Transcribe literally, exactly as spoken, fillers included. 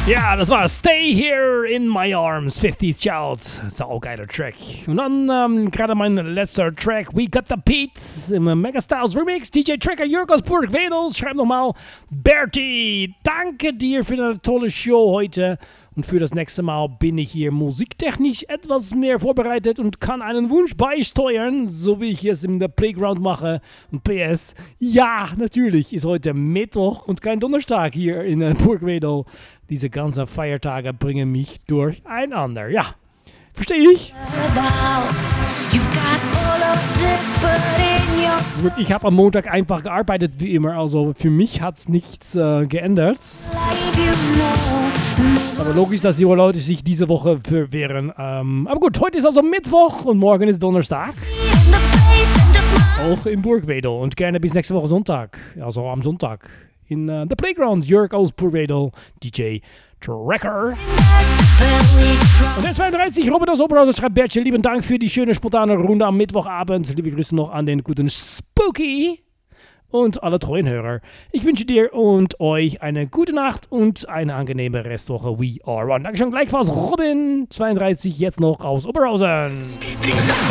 Ja, das war Stay Here in My Arms, fifties Child. Saugeiler Track. Und dann ähm, gerade mein letzter Track, We Got the Beats im Megastyles Remix. D J Tracker Jörg aus Burgwedels schreibt nochmal, Bertie, danke dir für eine tolle Show heute. Und für das nächste Mal bin ich hier musiktechnisch etwas mehr vorbereitet und kann einen Wunsch beisteuern, so wie ich es in der Playground mache. Und P S, ja, natürlich ist heute Mittwoch und kein Donnerstag hier in äh, Burgwedel. Diese ganzen Feiertage bringen mich durcheinander. Ja, verstehe ich. Ich habe am Montag einfach gearbeitet, wie immer. Also für mich hat es nichts äh, geändert. Aber logisch, dass die Leute sich diese Woche verwehren. Ähm, aber gut, heute ist also Mittwoch und morgen ist Donnerstag. Auch in Burgwedel. Und gerne bis nächste Woche Sonntag. Also am Sonntag. In uh, The Playground, Jörg aus Burgwedel, D J Tracker. Und der zweiunddreißig, Robert aus Oberhausen schreibt, Bertje, lieben Dank für die schöne spontane Runde am Mittwochabend. Liebe Grüße noch an den guten Spooky und alle treuen Hörer. Ich wünsche dir und euch eine gute Nacht und eine angenehme Restwoche. We are one. Dankeschön, gleichfalls Robin, zweiunddreißig, jetzt noch aus Oberhausen.